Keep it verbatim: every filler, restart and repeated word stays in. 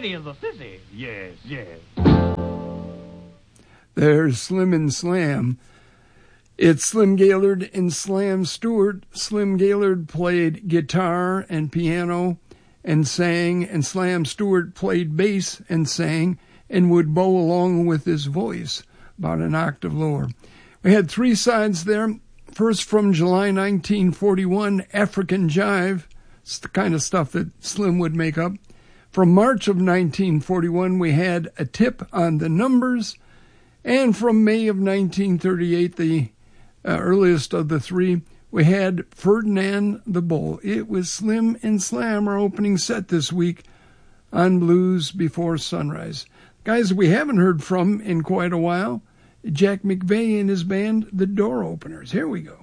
Daddy is a sissy. Yes, yes. There's Slim and Slam. It's Slim Gaillard and Slam Stewart. Slim Gaillard played guitar and piano and sang, and Slam Stewart played bass and sang and would bow along with his voice about an octave lower. We had three sides there. First, from July nineteen forty-one, African Jive. It's the kind of stuff that Slim would make up. From March of nineteen forty-one, we had A Tip on the Numbers. And from May of nineteen thirty-eight, the uh, earliest of the three, we had Ferdinand the Bull. It was Slim and Slam, our opening set this week on Blues Before Sunrise. Guys we haven't heard from in quite a while, Jack McVeigh and his band, The Door Openers. Here we go.